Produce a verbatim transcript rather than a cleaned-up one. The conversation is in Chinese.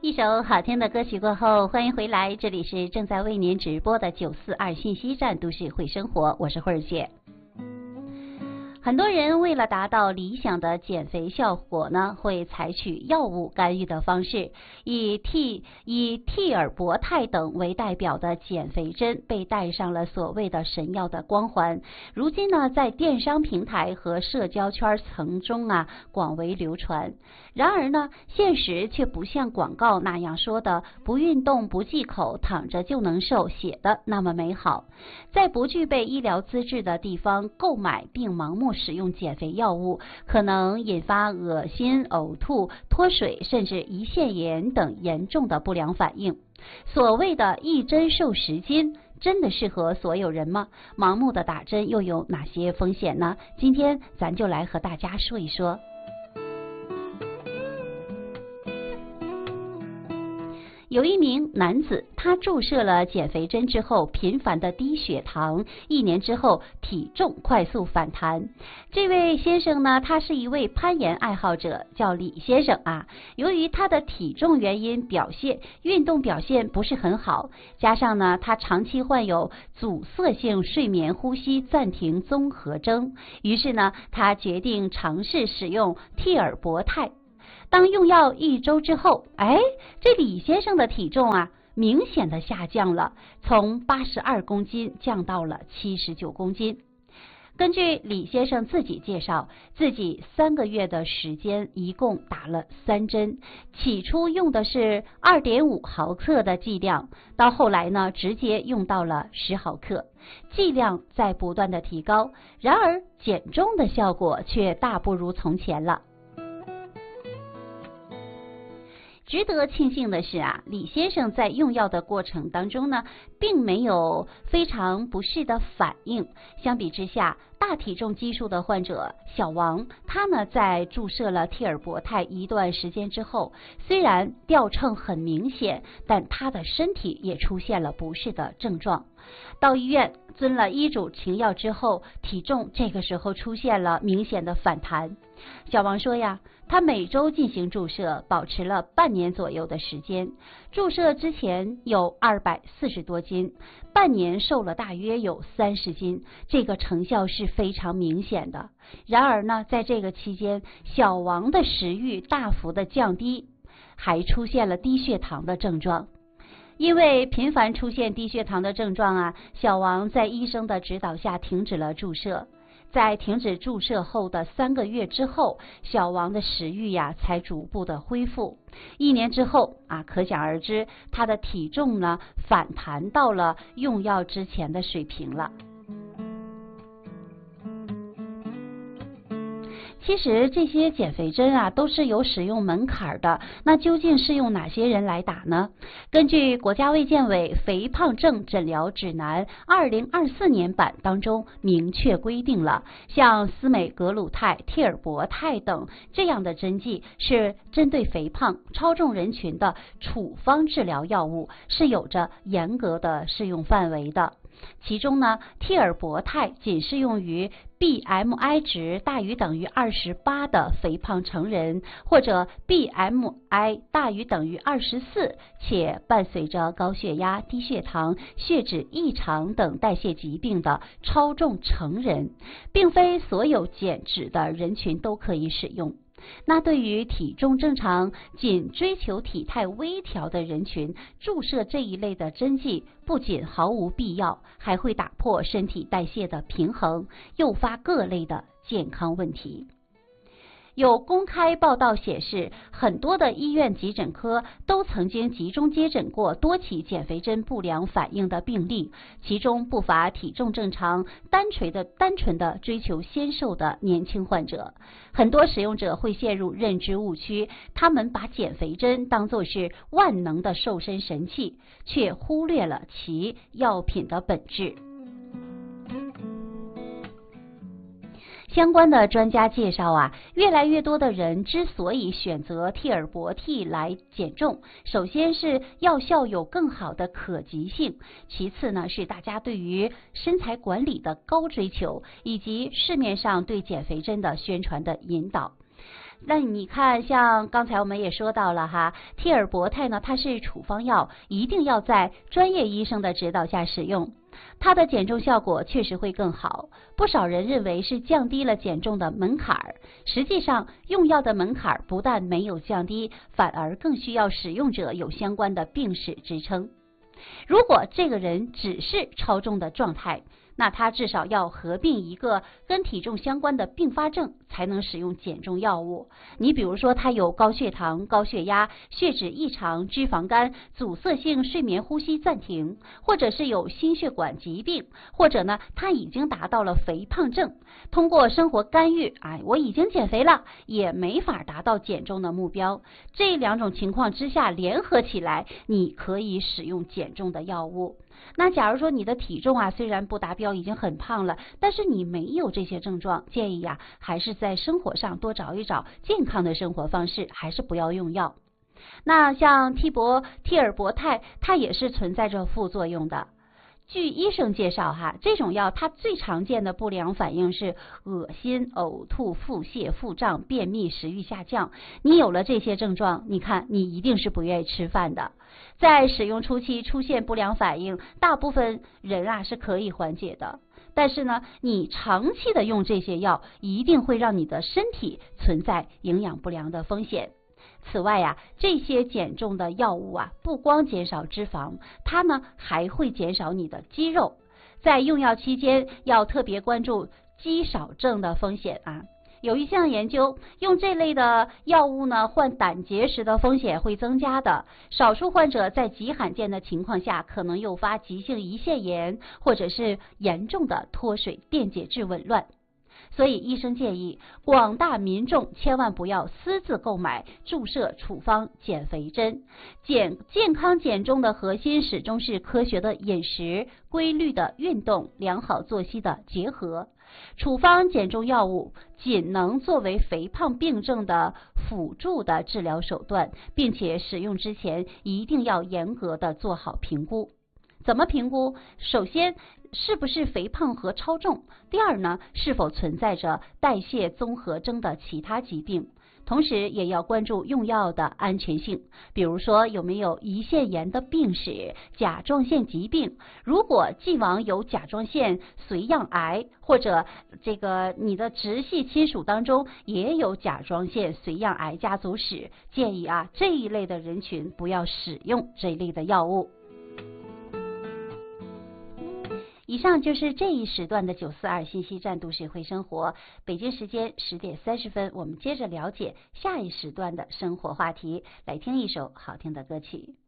一首好听的歌曲过后，欢迎回来，这里是正在为您直播的九四二信息站都市会生活，我是慧儿姐。很多人为了达到理想的减肥效果呢，会采取药物干预的方式，以替以替尔博肽等为代表的减肥针被戴上了所谓的神药的光环。如今呢，在电商平台和社交圈层中啊广为流传。然而呢，现实却不像广告那样说的不运动不忌口躺着就能瘦写的那么美好。在不具备医疗资质的地方购买并盲目使用减肥药物，可能引发恶心、呕吐、脱水，甚至胰腺炎等严重的不良反应。所谓的一针瘦十斤，真的适合所有人吗？盲目的打针又有哪些风险呢？今天咱就来和大家说一说。有一名男子，他注射了减肥针之后，频繁的低血糖，一年之后体重快速反弹。这位先生呢，他是一位攀岩爱好者，叫李先生啊。由于他的体重原因，表现运动表现不是很好，加上呢，他长期患有阻塞性睡眠呼吸暂停综合征，于是呢，他决定尝试使用替尔博肽。当用药一周之后，哎，这李先生的体重啊，明显的下降了，从八十二公斤降到了七十九公斤。根据李先生自己介绍，自己三个月的时间一共打了三针，起初用的是 二点五毫克的剂量，到后来呢，直接用到了十毫克，剂量在不断的提高，然而减重的效果却大不如从前了。值得庆幸的是啊，李先生在用药的过程当中呢，并没有非常不适的反应。相比之下，大体重基数的患者小王，他呢在注射了替尔博肽一段时间之后，虽然掉秤很明显，但他的身体也出现了不适的症状。到医院遵了医嘱停药之后，体重这个时候出现了明显的反弹。小王说呀，他每周进行注射，保持了半年左右的时间。注射之前有二百四十多斤，半年瘦了大约有三十斤，这个成效是非常明显的。然而呢，在这个期间，小王的食欲大幅的降低，还出现了低血糖的症状。因为频繁出现低血糖的症状啊，小王在医生的指导下停止了注射。在停止注射后的三个月之后，小王的食欲呀才逐步的恢复。一年之后啊，可想而知，他的体重呢反弹到了用药之前的水平了。其实这些减肥针啊都是有使用门槛的，那究竟是用哪些人来打呢？根据国家卫健委肥胖症诊疗指南二零二四年版当中明确规定了，像司美格鲁肽、替尔博肽等这样的针剂是针对肥胖超重人群的处方治疗药物，是有着严格的适用范围的。其中呢，替尔博肽仅适用于 B M I 值大于等于二十八的肥胖成人，或者 B M I 大于等于二十四，且伴随着高血压、低血糖、血脂异常等代谢疾病的超重成人，并非所有减脂的人群都可以使用。那对于体重正常、仅追求体态微调的人群，注射这一类的针剂不仅毫无必要，还会打破身体代谢的平衡，诱发各类的健康问题。有公开报道显示，很多的医院急诊科都曾经集中接诊过多起减肥针不良反应的病例，其中不乏体重正常、单纯的单纯的追求纤瘦的年轻患者。很多使用者会陷入认知误区，他们把减肥针当作是万能的瘦身神器，却忽略了其药品的本质。相关的专家介绍啊，越来越多的人之所以选择替尔博肽来减重，首先是药效有更好的可及性，其次呢是大家对于身材管理的高追求，以及市面上对减肥针的宣传的引导。 那你看，像刚才我们也说到了哈，替尔博泰呢，它是处方药，一定要在专业医生的指导下使用，它的减重效果确实会更好。不少人认为是降低了减重的门槛儿，实际上用药的门槛儿不但没有降低，反而更需要使用者有相关的病史支撑。如果这个人只是超重的状态，那他至少要合并一个跟体重相关的并发症，才能使用减重药物。你比如说，他有高血糖、高血压、血脂异常、脂肪肝、阻塞性睡眠呼吸暂停，或者是有心血管疾病，或者呢，他已经达到了肥胖症，通过生活干预，哎，我已经减肥了，也没法达到减重的目标。这两种情况之下联合起来，你可以使用减重的药物。那假如说你的体重啊虽然不达标，已经很胖了，但是你没有这些症状，建议啊还是在生活上多找一找健康的生活方式，还是不要用药。那像替博替尔博泰，它也是存在着副作用的。据医生介绍哈，这种药它最常见的不良反应是恶心、呕吐、腹泻、腹胀、便秘、食欲下降。你有了这些症状，你看你一定是不愿意吃饭的。在使用初期出现不良反应，大部分人啊是可以缓解的。但是呢，你长期的用这些药，一定会让你的身体存在营养不良的风险。此外呀、啊，这些减重的药物啊，不光减少脂肪，它呢还会减少你的肌肉。在用药期间，要特别关注肌少症的风险啊。有一项研究，用这类的药物呢，患胆结石的风险会增加的。少数患者在极罕见的情况下，可能诱发急性胰腺炎，或者是严重的脱水电解质紊乱。所以医生建议广大民众千万不要私自购买注射处方减肥针。减健康减重的核心始终是科学的饮食、规律的运动、良好作息的结合。处方减重药物仅能作为肥胖病症的辅助的治疗手段，并且使用之前一定要严格的做好评估。怎么评估？首先，是不是肥胖和超重？第二呢，是否存在着代谢综合征的其他疾病？同时也要关注用药的安全性，比如说有没有胰腺炎的病史、甲状腺疾病。如果既往有甲状腺髓样癌，或者这个你的直系亲属当中也有甲状腺髓样癌家族史，建议啊这一类的人群不要使用这一类的药物。以上就是这一时段的九四二信息站都市会生活。北京时间十点三十分，我们接着了解下一时段的生活话题，来听一首好听的歌曲。